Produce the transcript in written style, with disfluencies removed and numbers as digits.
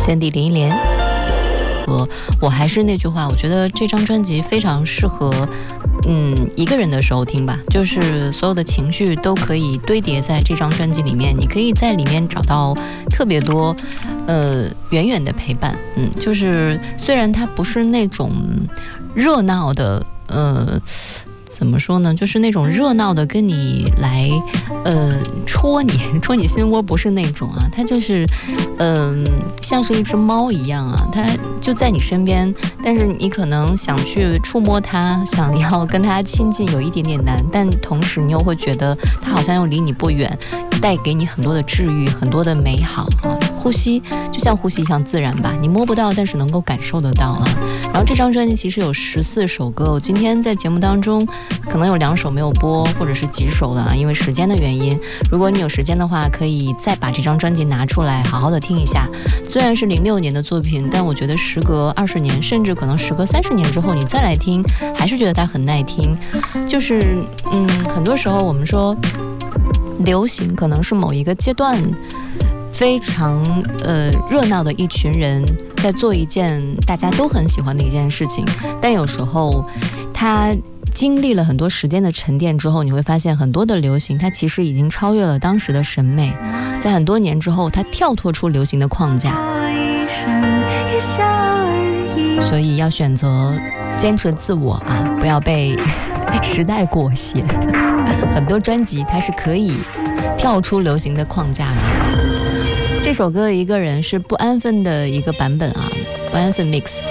Sandy 林忆莲。我还是那句话，我觉得这张专辑非常适合一个人的时候听吧，就是所有的情绪都可以堆叠在这张专辑里面，你可以在里面找到特别多远远的陪伴。就是虽然它不是那种热闹的怎么说呢，就是那种热闹的跟你来戳你心窝，不是那种啊，它就是像是一只猫一样啊，它就在你身边，但是你可能想去触摸它，想要跟它亲近有一点点难，但同时你又会觉得它好像又离你不远，带给你很多的治愈，很多的美好啊。呼吸就像呼吸一样自然吧，你摸不到，但是能够感受得到啊。然后这张专辑其实有14首歌，我今天在节目当中可能有2首没有播，或者是几首了啊，因为时间的原因。如果你有时间的话，可以再把这张专辑拿出来好好的听一下。虽然是06年的作品，但我觉得时隔20年，甚至可能时隔30年之后，你再来听，还是觉得它很耐听。就是很多时候我们说流行可能是某一个阶段非常热闹的一群人在做一件大家都很喜欢的一件事情，但有时候它经历了很多时间的沉淀之后，你会发现很多的流行它其实已经超越了当时的审美，在很多年之后它跳脱出流行的框架，所以要选择坚持自我啊，不要被时代裹挟。很多专辑它是可以跳出流行的框架的。这首歌一个人是不安分的一个版本啊，不安分 mix。